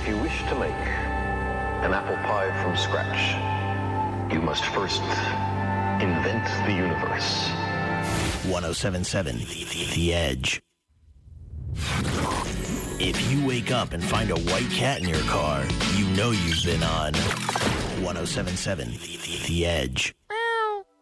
If you wish to make an apple pie from scratch, you must first invent the universe. 107.7 The Edge. If you wake up and find a white cat in your car, you know you've been on 107.7 The Edge.